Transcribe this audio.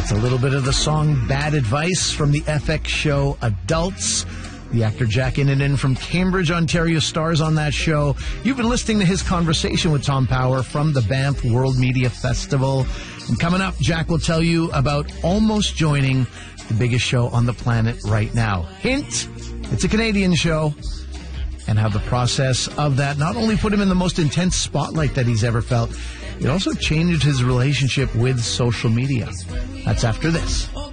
It's a little bit of the song Bad Advice from the FX show Adults. The actor Jack Innanen from Cambridge, Ontario, stars on that show. You've been listening to his conversation with Tom Power from the Banff World Media Festival. And coming up, Jack will tell you about almost joining the biggest show on the planet right now. Hint, it's a Canadian show. And how the process of that not only put him in the most intense spotlight that he's ever felt, it also changed his relationship with social media. That's after this.